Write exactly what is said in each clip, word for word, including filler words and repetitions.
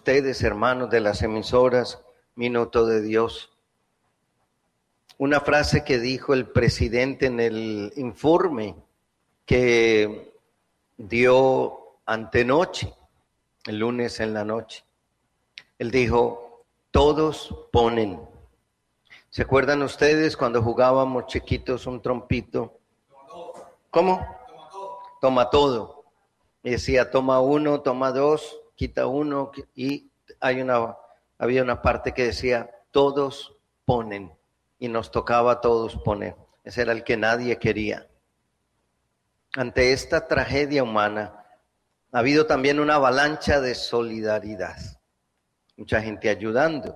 ustedes, hermanos de las emisoras Minuto de Dios, una frase que dijo el presidente en el informe que dio antenoche, el lunes en la noche. Él dijo, todos ponen. ¿Se acuerdan ustedes cuando jugábamos chiquitos un trompito? ¿Cómo? Toma todo. Toma todo. Y decía, toma uno, toma dos, quita uno, y hay una, había una parte que decía, todos ponen. Y nos tocaba a todos poner. Ese era el que nadie quería. Ante esta tragedia humana, ha habido también una avalancha de solidaridad. Mucha gente ayudando.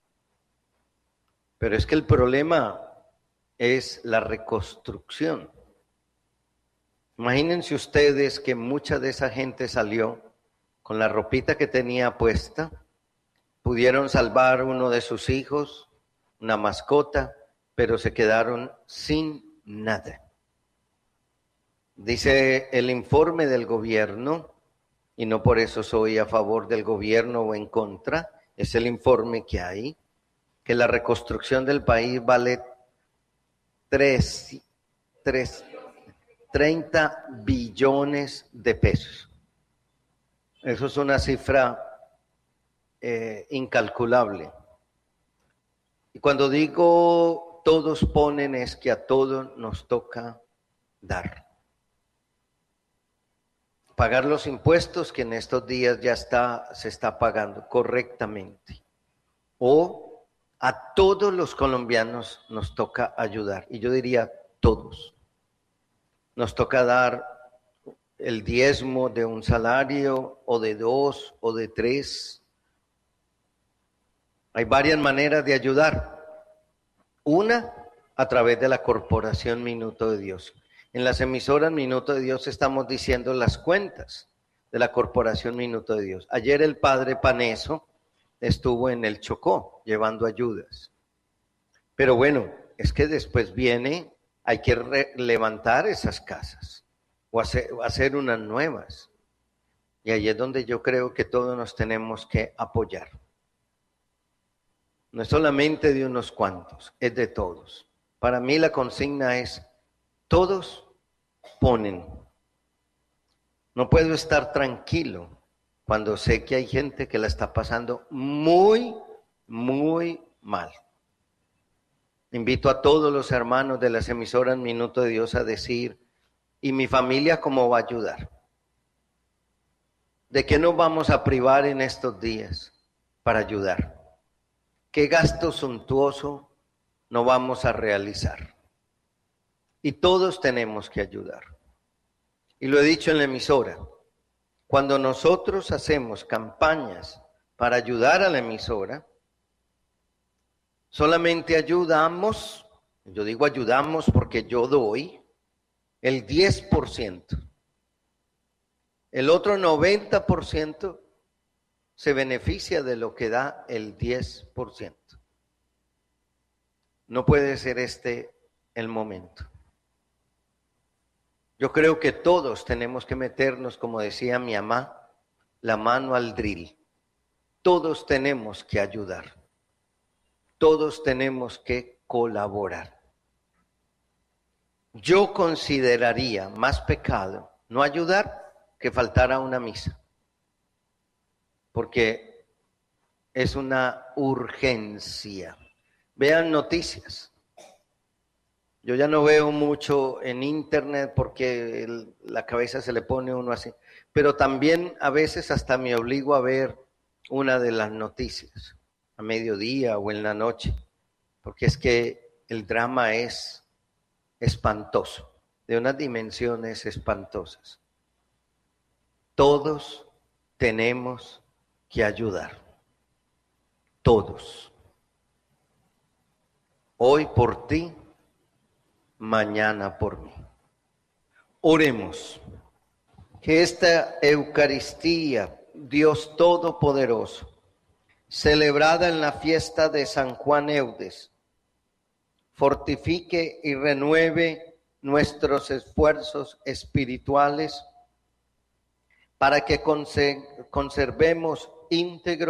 Pero es que el problema es la reconstrucción. Imagínense ustedes que mucha de esa gente salió con la ropita que tenía puesta, pudieron salvar uno de sus hijos, una mascota, pero se quedaron sin nada. Dice el informe del gobierno, y no por eso soy a favor del gobierno o en contra, es el informe que hay, que la reconstrucción del país vale tres, tres, treinta billones de pesos. Eso es una cifra eh, incalculable. Y cuando digo todos ponen, es que a todos nos toca dar. Pagar los impuestos que en estos días ya está, se está pagando correctamente. O a todos los colombianos nos toca ayudar. Y yo diría todos. Nos toca dar el diezmo de un salario, o de dos, o de tres. Hay varias maneras de ayudar. Una, a través de la Corporación Minuto de Dios. En las emisoras Minuto de Dios estamos diciendo las cuentas de la Corporación Minuto de Dios. Ayer el padre Paneso estuvo en el Chocó llevando ayudas. Pero bueno, es que después viene, hay que re- levantar esas casas o hacer, o hacer unas nuevas. Y ahí es donde yo creo que todos nos tenemos que apoyar. No es solamente de unos cuantos, es de todos. Para mí la consigna es, todos ponen. No puedo estar tranquilo cuando sé que hay gente que la está pasando muy, muy mal. Invito a todos los hermanos de las emisoras Minuto de Dios a decir, ¿y mi familia cómo va a ayudar? ¿De qué nos vamos a privar en estos días para ayudar? ¿Qué gasto suntuoso no vamos a realizar? Y todos tenemos que ayudar. Y lo he dicho en la emisora, cuando nosotros hacemos campañas para ayudar a la emisora, solamente ayudamos, yo digo ayudamos porque yo doy, el diez por ciento. El otro noventa por ciento se beneficia de lo que da el diez por ciento. No puede ser este el momento. Yo creo que todos tenemos que meternos, como decía mi mamá, la mano al drill. Todos tenemos que ayudar. Todos tenemos que colaborar. Yo consideraría más pecado no ayudar que faltar a una misa. Porque es una urgencia. Vean noticias. Yo ya no veo mucho en internet porque el, la cabeza se le pone uno así. Pero también a veces hasta me obligo a ver una de las noticias a mediodía o en la noche. Porque es que el drama es espantoso, de unas dimensiones espantosas. Todos tenemos que ayudar. Todos. Hoy por ti, mañana por mí. Oremos. Que esta Eucaristía, Dios Todopoderoso, celebrada en la fiesta de San Juan Eudes, fortifique y renueve nuestros esfuerzos espirituales para que conservemos íntegro